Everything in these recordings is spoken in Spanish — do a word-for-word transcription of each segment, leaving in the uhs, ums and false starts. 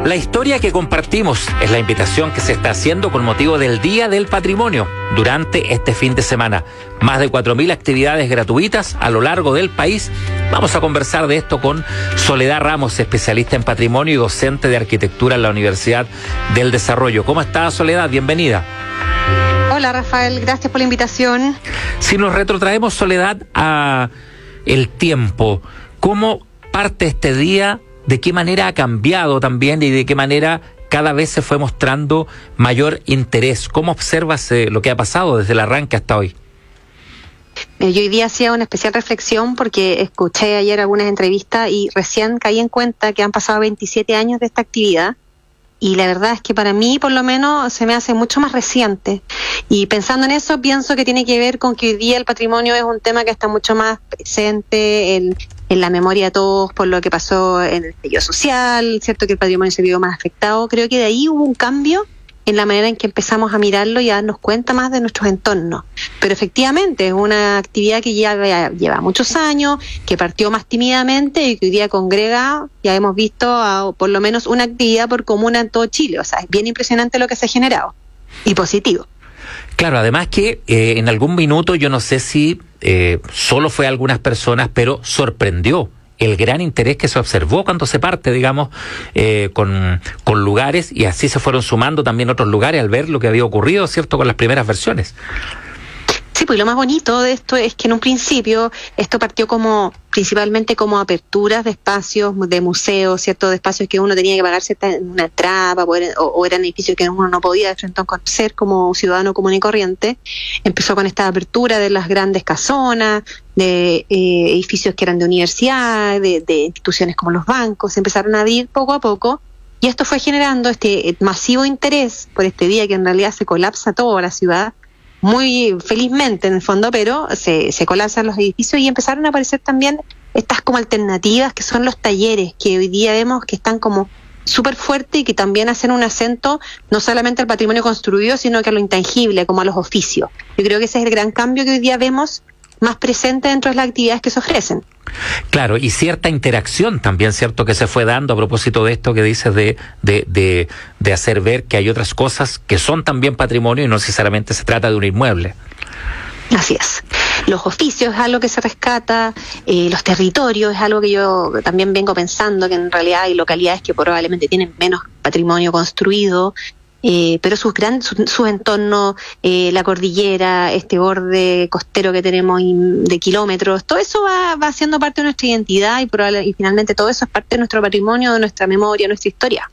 La historia que compartimos es la invitación que se está haciendo con motivo del Día del Patrimonio durante este fin de semana. Más de cuatro mil actividades gratuitas a lo largo del país. Vamos a conversar de esto con Soledad Ramos, especialista en patrimonio y docente de arquitectura en la Universidad del Desarrollo. ¿Cómo está, Soledad? Bienvenida. Hola, Rafael, gracias por la invitación. Si nos retrotraemos, Soledad, a el tiempo, ¿cómo parte este día? ¿De qué manera ha cambiado también y de qué manera cada vez se fue mostrando mayor interés? ¿Cómo observas eh, lo que ha pasado desde el arranque hasta hoy? Yo hoy día hacía una especial reflexión porque escuché ayer algunas entrevistas y recién caí en cuenta que han pasado veintisiete años de esta actividad. Y la verdad es que para mí, por lo menos, se me hace mucho más reciente. Y pensando en eso, pienso que tiene que ver con que hoy día el patrimonio es un tema que está mucho más presente en, en la memoria de todos por lo que pasó en el estallido social, cierto que el patrimonio se vio más afectado. Creo que de ahí hubo un cambio en la manera en que empezamos a mirarlo y a darnos cuenta más de nuestros entornos. Pero efectivamente es una actividad que ya lleva muchos años, que partió más tímidamente y que hoy día congrega, ya hemos visto a, por lo menos una actividad por comuna en todo Chile. O sea, es bien impresionante lo que se ha generado y positivo. Claro, además que eh, en algún minuto, yo no sé si eh, solo fue a algunas personas, pero sorprendió el gran interés que se observó cuando se parte, digamos, eh, con, con lugares, y así se fueron sumando también otros lugares al ver lo que había ocurrido, ¿cierto?, con las primeras versiones. Sí, pues lo más bonito de esto es que en un principio esto partió como principalmente como aperturas de espacios, de museos, cierto, de espacios que uno tenía que pagar cierta una entrada para poder, o, o eran edificios que uno no podía de frente a conocer como ciudadano común y corriente. Empezó con esta apertura de las grandes casonas, de eh, edificios que eran de universidad, de, de instituciones como los bancos, se empezaron a abrir poco a poco. Y esto fue generando este masivo interés por este día que en realidad se colapsa toda la ciudad, muy felizmente en el fondo, pero se, se colapsan los edificios y empezaron a aparecer también estas como alternativas que son los talleres, que hoy día vemos que están como súper fuertes y que también hacen un acento no solamente al patrimonio construido, sino que a lo intangible, como a los oficios. Yo creo que ese es el gran cambio que hoy día vemos más presente dentro de las actividades que se ofrecen. Claro, y cierta interacción también, ¿cierto?, que se fue dando a propósito de esto que dices de, de, de, de hacer ver que hay otras cosas que son también patrimonio y no necesariamente se trata de un inmueble. Así es. Los oficios es algo que se rescata, eh, los territorios es algo que yo también vengo pensando, que en realidad hay localidades que probablemente tienen menos patrimonio construido, Eh, pero sus grandes, sus su entornos, eh, la cordillera, este borde costero que tenemos de kilómetros, todo eso va, va siendo parte de nuestra identidad y, probable, y finalmente todo eso es parte de nuestro patrimonio, de nuestra memoria, nuestra historia.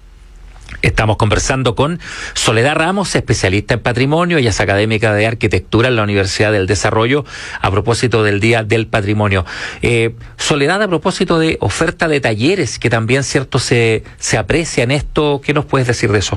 Estamos conversando con Soledad Ramos, especialista en patrimonio. Ella es académica de arquitectura en la Universidad del Desarrollo, a propósito del Día del Patrimonio. Eh, Soledad, a propósito de oferta de talleres, que también, cierto, se, se aprecia en esto, ¿qué nos puedes decir de eso?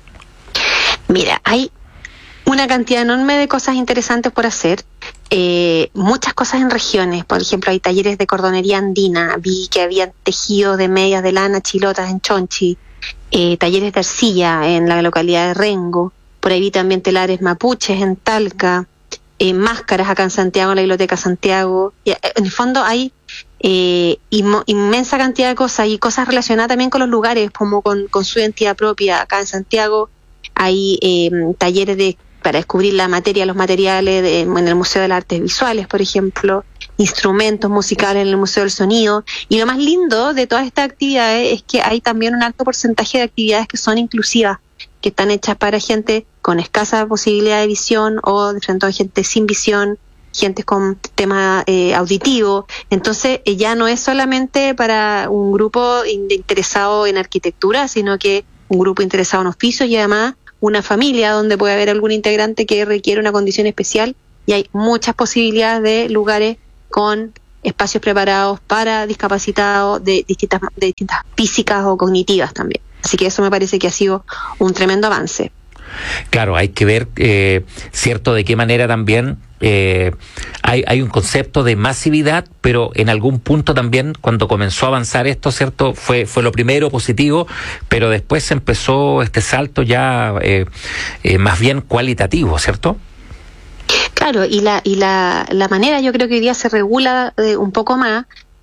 Mira, hay una cantidad enorme de cosas interesantes por hacer, eh, muchas cosas en regiones. Por ejemplo, hay talleres de cordonería andina, vi que había tejidos de medias de lana, chilotas en Chonchi, eh, talleres de arcilla en la localidad de Rengo, por ahí vi también telares mapuches en Talca, eh, máscaras acá en Santiago, en la Biblioteca Santiago. Y, eh, en el fondo hay eh, inmo, inmensa cantidad de cosas y cosas relacionadas también con los lugares, como con, con su identidad propia. Acá en Santiago hay eh, talleres de para descubrir la materia, los materiales de, en el Museo de las Artes Visuales, por ejemplo, instrumentos musicales en el Museo del Sonido. Y lo más lindo de todas estas actividades es que hay también un alto porcentaje de actividades que son inclusivas, que están hechas para gente con escasa posibilidad de visión o de frente a gente sin visión, gente con tema eh, auditivo. Entonces eh, ya no es solamente para un grupo interesado en arquitectura, sino que un grupo interesado en oficios y además una familia donde puede haber algún integrante que requiere una condición especial, y hay muchas posibilidades de lugares con espacios preparados para discapacitados de distintas, de distintas físicas o cognitivas también. Así que eso me parece que ha sido un tremendo avance. Claro, hay que ver, eh, cierto, de qué manera también eh, hay, hay un concepto de masividad, pero en algún punto también, cuando comenzó a avanzar esto, cierto, fue fue lo primero positivo, pero después se empezó este salto ya eh, eh, más bien cualitativo, ¿cierto? Claro, y la y la, la manera, yo creo que hoy día se regula eh, un poco más,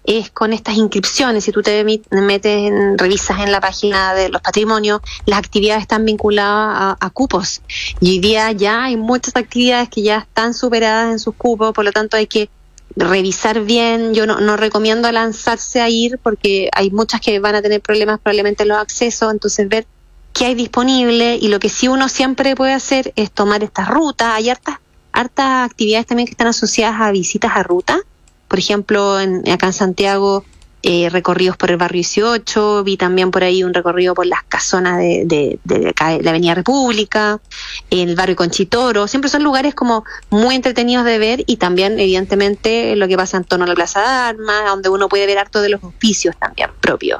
es con estas inscripciones. Si tú te metes, en, revisas en la página de los patrimonios, las actividades están vinculadas a, a cupos. Y hoy día ya hay muchas actividades que ya están superadas en sus cupos, por lo tanto hay que revisar bien. Yo no, no recomiendo lanzarse a ir porque hay muchas que van a tener problemas probablemente en los accesos, entonces ver qué hay disponible. Y lo que sí uno siempre puede hacer es tomar estas rutas. Hay hartas, hartas actividades también que están asociadas a visitas a ruta. Por ejemplo, en, acá en Santiago, eh, recorridos por el barrio dieciocho, vi también por ahí un recorrido por las casonas de, de, de, de acá, de la Avenida República, en el barrio Conchitoro. Siempre son lugares como muy entretenidos de ver, y también, evidentemente, lo que pasa en torno a la Plaza de Armas, donde uno puede ver harto de los oficios también propios.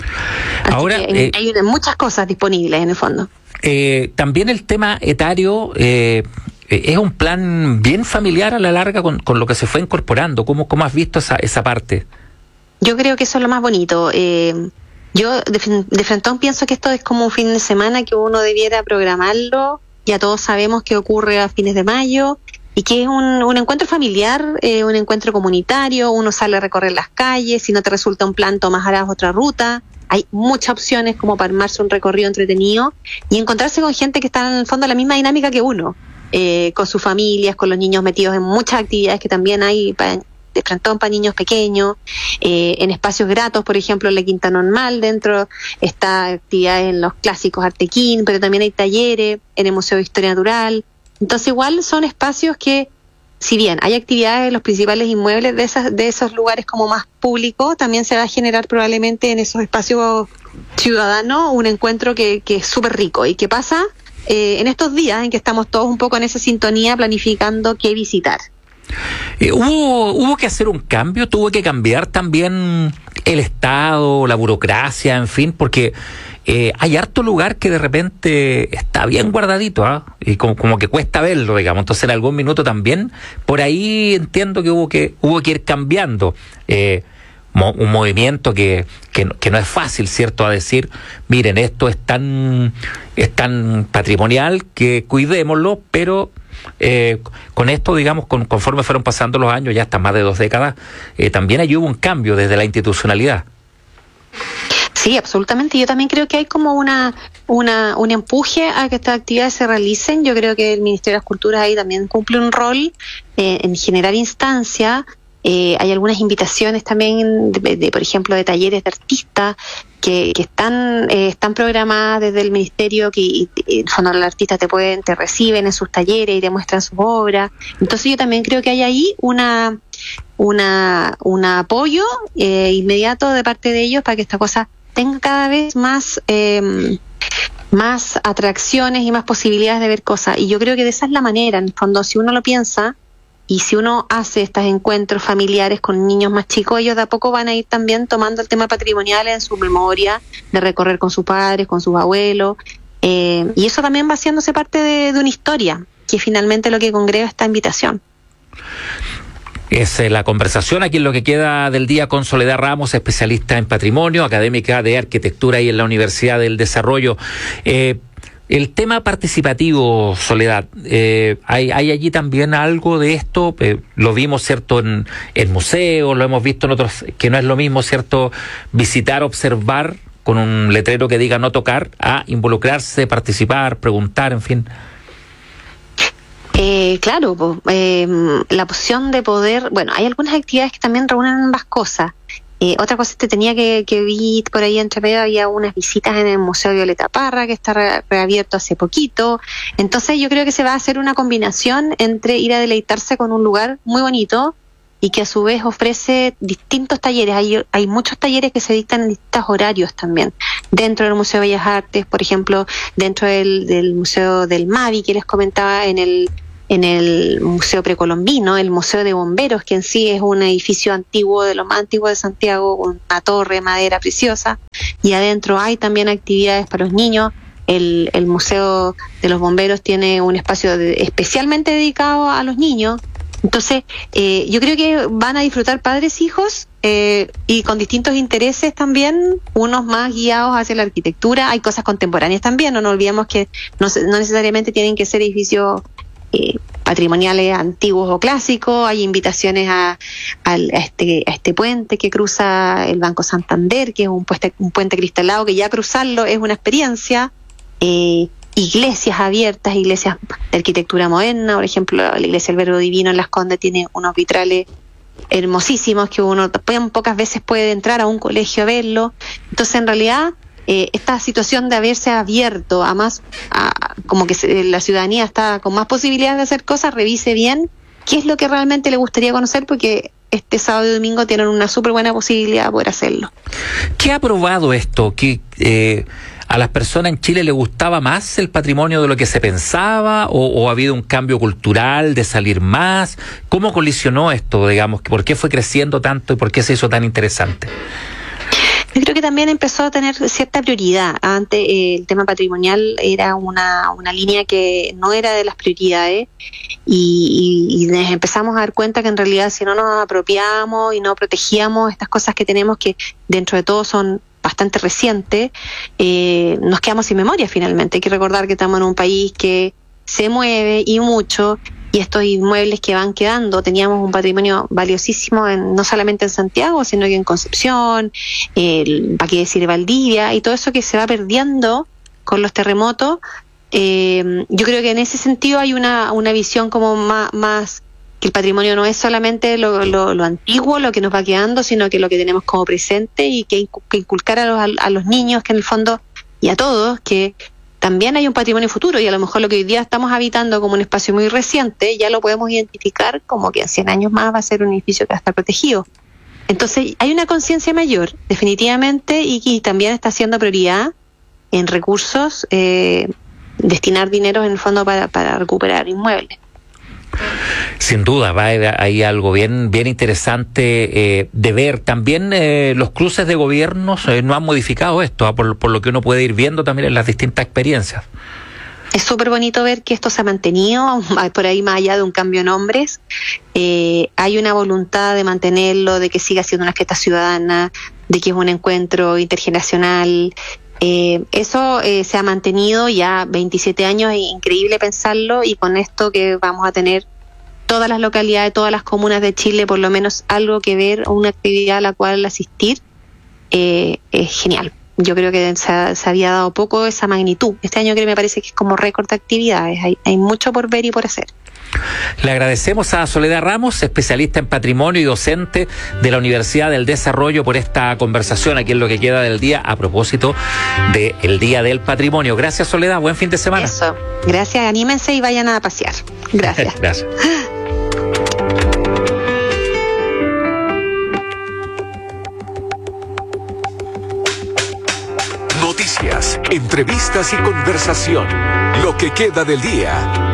Así Ahora, que eh, hay muchas cosas disponibles en el fondo. Eh, también el tema etario, eh, es un plan bien familiar a la larga con, con lo que se fue incorporando. ¿Cómo, cómo has visto esa, esa parte? Yo creo que eso es lo más bonito. Eh, yo de, de frente pienso que esto es como un fin de semana que uno debiera programarlo. Ya todos sabemos que ocurre a fines de mayo y que es un, un encuentro familiar, eh, un encuentro comunitario. Uno sale a recorrer las calles. Si no te resulta un plan, tomas ahora otra ruta. Hay muchas opciones como para armarse un recorrido entretenido y encontrarse con gente que está en el fondo en la misma dinámica que uno, eh, con sus familias, con los niños metidos en muchas actividades que también hay para, de frentón para niños pequeños, eh, en espacios gratos, por ejemplo, en la Quinta Normal, dentro está actividades en los clásicos Artequín, pero también hay talleres en el Museo de Historia Natural. Entonces igual son espacios que, si bien hay actividades en los principales inmuebles de esas, de esos lugares como más públicos, también se va a generar probablemente en esos espacios ciudadanos un encuentro que, que es súper rico y que pasa eh, en estos días en que estamos todos un poco en esa sintonía planificando qué visitar. Eh, hubo, hubo que hacer un cambio, tuvo que cambiar también el Estado, la burocracia, en fin, porque eh, hay harto lugar que de repente está bien guardadito, ¿eh? Y como, como que cuesta verlo, digamos. Entonces en algún minuto también, por ahí entiendo que hubo que, hubo que ir cambiando. Eh, mo, un movimiento que, que, que no es fácil, ¿cierto? A decir, miren, esto es tan, es tan patrimonial que cuidémoslo, pero Eh, con esto, digamos, con, conforme fueron pasando los años, ya hasta más de dos décadas, eh, también ahí hubo un cambio desde la institucionalidad. Sí, absolutamente. Yo también creo que hay como una, una un empuje a que estas actividades se realicen. Yo creo que el Ministerio de las Culturas ahí también cumple un rol eh, en generar instancias. Eh, hay algunas invitaciones también, de, de, por ejemplo, de talleres de artistas que, que están eh, están programadas desde el Ministerio, que y, y, bueno, los artistas te pueden te reciben en sus talleres y te muestran sus obras. Entonces yo también creo que hay ahí una una un apoyo eh, inmediato de parte de ellos para que esta cosa tenga cada vez más eh, más atracciones y más posibilidades de ver cosas. Y yo creo que de esa es la manera, en el fondo, si uno lo piensa. Y si uno hace estos encuentros familiares con niños más chicos, ellos de a poco van a ir también tomando el tema patrimonial en su memoria, de recorrer con sus padres, con sus abuelos. Eh, y eso también va haciéndose parte de, de una historia, que finalmente lo que congrega esta invitación. Es eh, la conversación aquí en lo que queda del día con Soledad Ramos, especialista en patrimonio, académica de arquitectura y en la Universidad del Desarrollo. Eh, El tema participativo, Soledad, eh, hay, hay allí también algo de esto, eh, lo vimos, ¿cierto?, en, en museos, lo hemos visto en otros, que no es lo mismo, ¿cierto?, visitar, observar con un letrero que diga no tocar, a involucrarse, participar, preguntar, en fin. Eh, claro, eh, la posición de poder, bueno, hay algunas actividades que también reúnen ambas cosas. Eh, otra cosa que tenía que, que vi por ahí entre medio, había unas visitas en el Museo Violeta Parra, que está re, reabierto hace poquito. Entonces yo creo que se va a hacer una combinación entre ir a deleitarse con un lugar muy bonito y que a su vez ofrece distintos talleres. Hay, hay muchos talleres que se dictan en distintos horarios también. Dentro del Museo de Bellas Artes, por ejemplo, dentro del, del Museo del Mavi, que les comentaba, en el en el Museo Precolombino, el Museo de Bomberos, que en sí es un edificio antiguo, de los más antiguos de Santiago, con una torre de madera preciosa, y adentro hay también actividades para los niños. El, el Museo de los Bomberos tiene un espacio de, especialmente dedicado a los niños. Entonces, eh, yo creo que van a disfrutar padres, hijos, eh, y con distintos intereses también, unos más guiados hacia la arquitectura. Hay cosas contemporáneas también, no nos olvidemos que no, no necesariamente tienen que ser edificios Eh, patrimoniales antiguos o clásicos, hay invitaciones a, a, este, a este puente que cruza el Banco Santander, que es un puente, un puente cristalado, que ya cruzarlo es una experiencia. Eh, iglesias abiertas, iglesias de arquitectura moderna, por ejemplo, la iglesia del Verbo Divino en Las Condes tiene unos vitrales hermosísimos que uno pocas veces puede entrar a un colegio a verlo. Entonces, en realidad, eh, esta situación de haberse abierto a más, a, como que se, la ciudadanía está con más posibilidades de hacer cosas, revise bien qué es lo que realmente le gustaría conocer, porque este sábado y domingo tienen una súper buena posibilidad de poder hacerlo. ¿Qué ha probado esto? ¿Qué, eh, a las personas en Chile les gustaba más el patrimonio de lo que se pensaba, o, o ha habido un cambio cultural de salir más? ¿Cómo colisionó esto, digamos? ¿Por qué fue creciendo tanto y por qué se hizo tan interesante? Yo creo que también empezó a tener cierta prioridad. Antes eh, el tema patrimonial era una, una línea que no era de las prioridades, y, y, y nos empezamos a dar cuenta que en realidad si no nos apropiamos y no protegíamos estas cosas que tenemos, que dentro de todo son bastante recientes, eh, nos quedamos sin memoria finalmente. Hay que recordar que estamos en un país que se mueve y mucho, y estos inmuebles que van quedando, teníamos un patrimonio valiosísimo en, no solamente en Santiago, sino que en Concepción, eh, para qué decir Valdivia, y todo eso que se va perdiendo con los terremotos. Eh, yo creo que en ese sentido hay una, una visión como más, más que el patrimonio no es solamente lo, lo, lo antiguo, lo que nos va quedando, sino que lo que tenemos como presente, y que, que inculcar a los, a los niños, que en el fondo, y a todos, que también hay un patrimonio futuro, y a lo mejor lo que hoy día estamos habitando como un espacio muy reciente, ya lo podemos identificar como que en cien años más va a ser un edificio que va a estar protegido. Entonces hay una conciencia mayor, definitivamente, y que también está siendo prioridad en recursos, eh, destinar dinero en el fondo para, para recuperar inmuebles. Sin duda, va hay algo bien bien interesante eh, de ver. También eh, los cruces de gobiernos eh, no han modificado esto, ¿eh? por, por lo que uno puede ir viendo también en las distintas experiencias. Es súper bonito ver que esto se ha mantenido, por ahí más allá de un cambio de nombres. Eh, hay una voluntad de mantenerlo, de que siga siendo una fiesta ciudadana, de que es un encuentro intergeneracional. Eh, eso eh, se ha mantenido ya veintisiete años, es increíble pensarlo, y con esto que vamos a tener todas las localidades, todas las comunas de Chile, por lo menos algo que ver, o una actividad a la cual asistir, eh, es genial. Yo creo que se, se había dado poco esa magnitud. Este año creo que me parece que es como récord de actividades, hay, hay mucho por ver y por hacer. Le agradecemos a Soledad Ramos, especialista en patrimonio y docente de la Universidad del Desarrollo, por esta conversación aquí en Lo que queda del día, a propósito del Día del Patrimonio. Gracias, Soledad, buen fin de semana. Eso, gracias, anímense y vayan a pasear. Gracias. Gracias. Noticias, entrevistas y conversación. Lo que queda del día.